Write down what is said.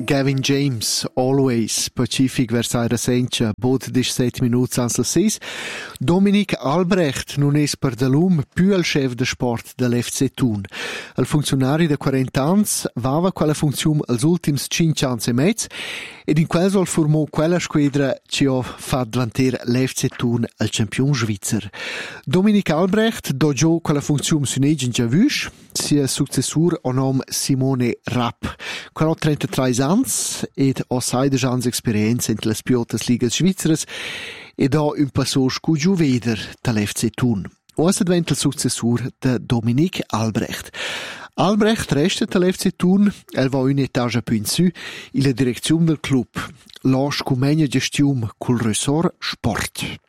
Gavin James, Always, Pacific Versailles Sencha, bod 17 minuti ans las 6. Dominic Albrecht, nun es per de l'um, più il chef de sport dell'FC Thun. Il funzionari de 40 ans vava quella funzione als ultims 5 ans e mezz, ed in quel sol formò quella squadra che ha fatto davanter l'FC Thun al campion svizzer. Dominic Albrecht dojo quella funzione sunegin già vus, sia successur o nom Simone Rapp. Quella 33 ans ed ha 16 ans esperienza in le piotas ligas svizzeras ed ha un passaggio cugiu veder dall'FC Thun. Ora diventa il successur de Dominic Albrecht. Albrecht resta dall'FC Thun, el va un etage più in su, in la direzione del club. Lascia con meglio gestione col ressort sport.